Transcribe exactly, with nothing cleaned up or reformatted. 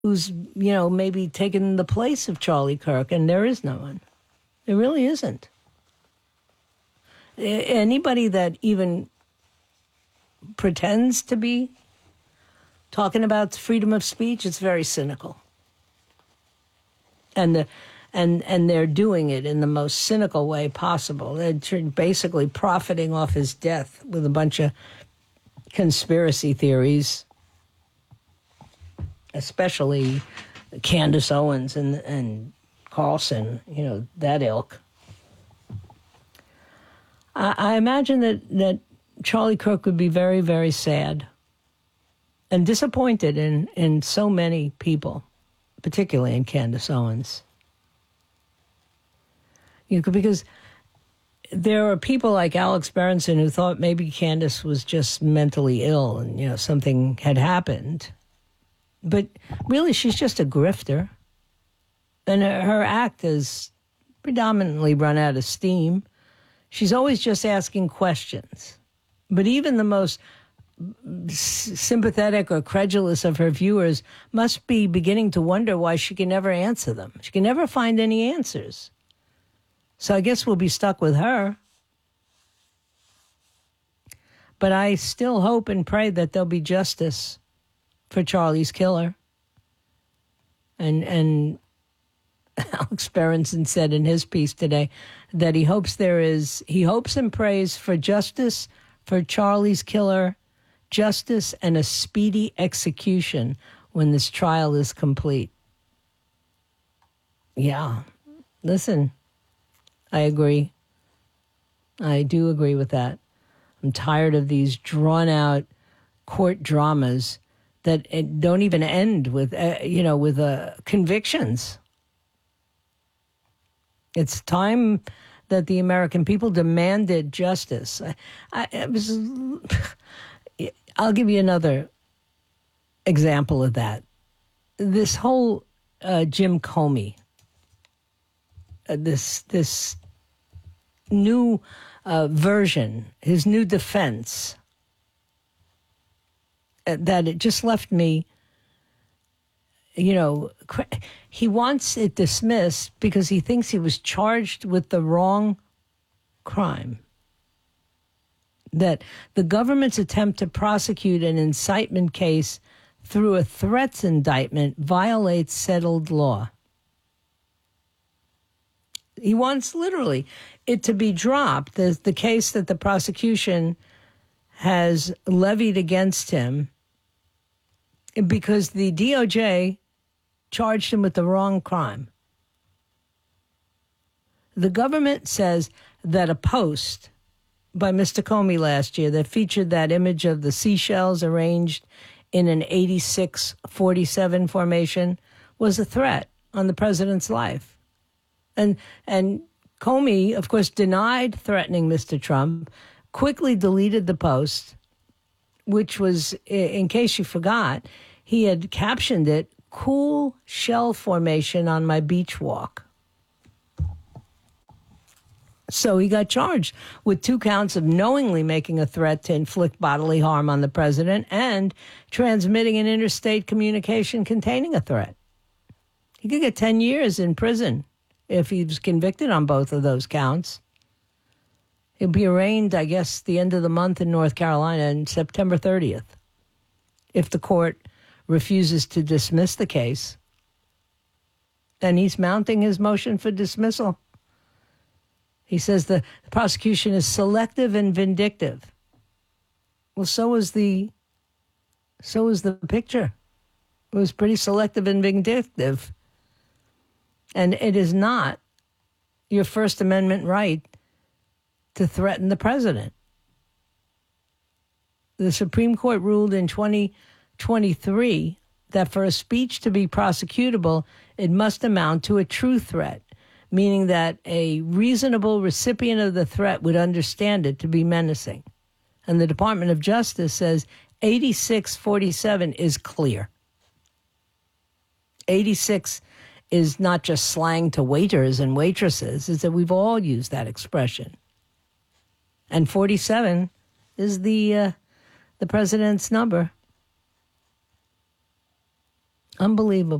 who's, you know, maybe taken the place of Charlie Kirk, and there is no one. There really isn't. Anybody that even pretends to be talking about freedom of speech, it's very cynical. And the, and and they're doing it in the most cynical way possible. They're basically profiting off his death with a bunch of conspiracy theories, especially Candace Owens and and Carlson, you know, that ilk. I, I imagine that, that Charlie Kirk would be very, very sad and disappointed in, in so many people, particularly in Candace Owens. You know, because there are people like Alex Berenson who thought maybe Candace was just mentally ill and, you know, something had happened. But really, she's just a grifter. And her, her act has predominantly run out of steam. She's always just asking questions. But even the most sympathetic or credulous of her viewers must be beginning to wonder why she can never answer them. She can never find any answers. So I guess we'll be stuck with her. But I still hope and pray that there'll be justice for Charlie's killer. And and Alex Berenson said in his piece today that he hopes there is, he hopes and prays for justice for Charlie's killer, justice and a speedy execution when this trial is complete. Yeah, listen, I agree. I do agree with that. I'm tired of these drawn-out court dramas that don't even end with, uh, you know, with uh, convictions. It's time that the American people demanded justice. I, I, it was, I'll give you another example of that. This whole uh, Jim Comey, uh, this this new uh, version, his new defense, uh, that it just left me, you know, he wants it dismissed because he thinks he was charged with the wrong crime. That the government's attempt to prosecute an incitement case through a threats indictment violates settled law. He wants literally it to be dropped, the, the case that the prosecution has levied against him, because the D O J charged him with the wrong crime. The government says that a post by Mister Comey last year that featured that image of the seashells arranged in an eighty-six forty-seven formation was a threat on the president's life. And and Comey, of course, denied threatening Mister Trump, quickly deleted the post, which was, in case you forgot, he had captioned it, "Cool shell formation on my beach walk." So he got charged with two counts of knowingly making a threat to inflict bodily harm on the president and transmitting an interstate communication containing a threat. He could get ten years in prison if he was convicted on both of those counts. He'll be arraigned, I guess, the end of the month in North Carolina on September thirtieth, if the court refuses to dismiss the case. And he's mounting his motion for dismissal. He says the, the prosecution is selective and vindictive. Well, so is the so is the picture. It was pretty selective and vindictive. And it is not your First Amendment right to threaten the president. The Supreme Court ruled in twenty twenty-three that for a speech to be prosecutable, it must amount to a true threat, meaning that a reasonable recipient of the threat would understand it to be menacing. And the Department of Justice says eighty-six forty-seven is clear. eighty-six is not just slang to waiters and waitresses, is that we've all used that expression. And forty-seven is the uh, the president's number. Unbelievable.